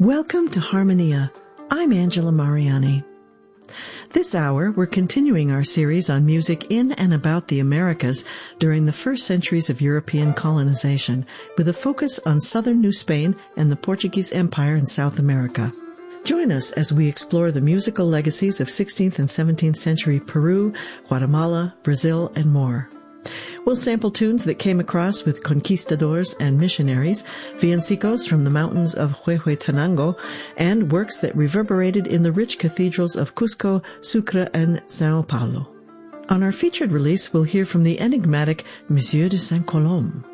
Welcome to Harmonia. I'm Angela Mariani. This hour, we're continuing our series on music in and about the Americas during the first centuries of European colonization, with a focus on southern New Spain and the Portuguese Empire in South America. Join us as we explore the musical legacies of 16th and 17th century Peru, Guatemala, Brazil, and more. We'll sample tunes that came across with conquistadors and missionaries, villancicos from the mountains of Huehuetenango, and works that reverberated in the rich cathedrals of Cusco, Sucre, and Sao Paulo. On our featured release, we'll hear from the enigmatic Monsieur de Saint-Colombe.